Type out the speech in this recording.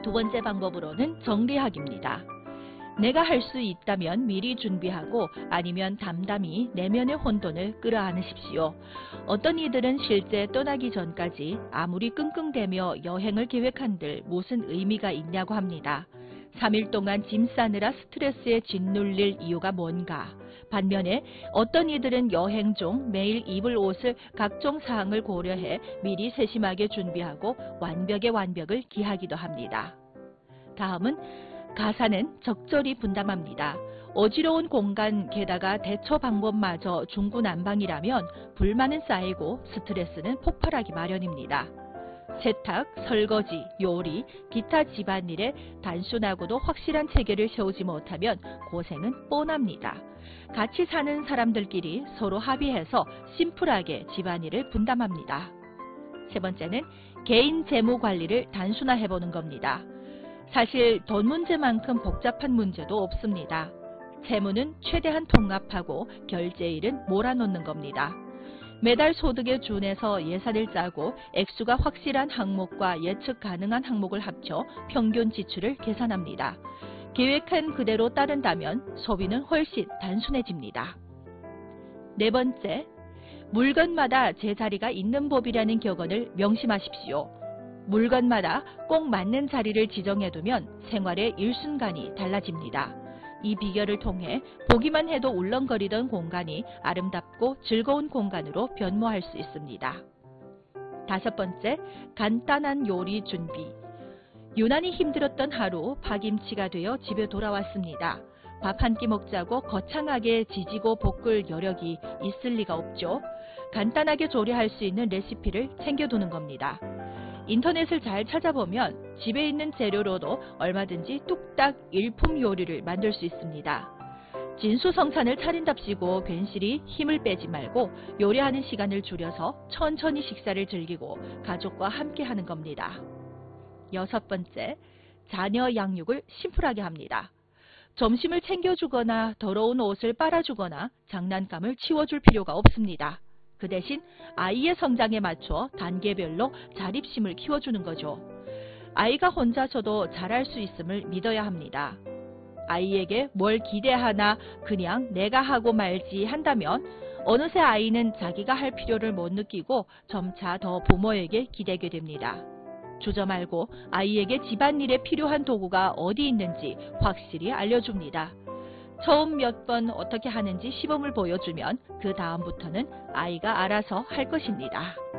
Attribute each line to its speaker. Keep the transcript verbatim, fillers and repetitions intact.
Speaker 1: 두 번째 방법으로는 정리하기입니다. 내가 할 수 있다면 미리 준비하고 아니면 담담히 내면의 혼돈을 끌어안으십시오. 어떤 이들은 실제 떠나기 전까지 아무리 끙끙대며 여행을 계획한들 무슨 의미가 있냐고 합니다. 삼 일 동안 짐 싸느라 스트레스에 짓눌릴 이유가 뭔가. 반면에 어떤 이들은 여행 중 매일 입을 옷을 각종 사항을 고려해 미리 세심하게 준비하고 완벽의 완벽을 기하기도 합니다. 다음은 가사는 적절히 분담합니다. 어지러운 공간 게다가 대처 방법마저 중구난방이라면 불만은 쌓이고 스트레스는 폭발하기 마련입니다. 세탁, 설거지, 요리, 기타 집안일에 단순하고도 확실한 체계를 세우지 못하면 고생은 뻔합니다. 같이 사는 사람들끼리 서로 합의해서 심플하게 집안일을 분담합니다. 세 번째는 개인 재무 관리를 단순화해보는 겁니다. 사실 돈 문제만큼 복잡한 문제도 없습니다. 재무는 최대한 통합하고 결제일은 몰아놓는 겁니다. 매달 소득에 준해서 예산을 짜고 액수가 확실한 항목과 예측 가능한 항목을 합쳐 평균 지출을 계산합니다. 계획한 그대로 따른다면 소비는 훨씬 단순해집니다. 네 번째, 물건마다 제자리가 있는 법이라는 격언을 명심하십시오. 물건마다 꼭 맞는 자리를 지정해두면 생활의 일순간이 달라집니다. 이 비결을 통해 보기만 해도 울렁거리던 공간이 아름답고 즐거운 공간으로 변모할 수 있습니다. 다섯 번째, 간단한 요리 준비. 유난히 힘들었던 하루, 파김치가 되어 집에 돌아왔습니다. 밥 한 끼 먹자고 거창하게 지지고 볶을 여력이 있을 리가 없죠. 간단하게 조리할 수 있는 레시피를 챙겨두는 겁니다. 인터넷을 잘 찾아보면 집에 있는 재료로도 얼마든지 뚝딱 일품 요리를 만들 수 있습니다. 진수성찬을 차린답시고 괜시리 힘을 빼지 말고 요리하는 시간을 줄여서 천천히 식사를 즐기고 가족과 함께 하는 겁니다. 여섯 번째, 자녀 양육을 심플하게 합니다. 점심을 챙겨주거나 더러운 옷을 빨아주거나 장난감을 치워줄 필요가 없습니다. 그 대신 아이의 성장에 맞춰 단계별로 자립심을 키워주는 거죠. 아이가 혼자서도 잘할 수 있음을 믿어야 합니다. 아이에게 뭘 기대하나 그냥 내가 하고 말지 한다면 어느새 아이는 자기가 할 필요를 못 느끼고 점차 더 부모에게 기대게 됩니다. 주저 말고 아이에게 집안일에 필요한 도구가 어디 있는지 확실히 알려줍니다. 처음 몇 번 어떻게 하는지 시범을 보여주면 그 다음부터는 아이가 알아서 할 것입니다.